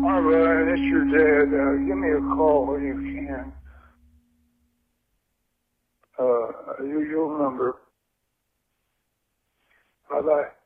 Hi, Ryan. It's your dad. Give me a call when you can. Usual number. Bye-bye.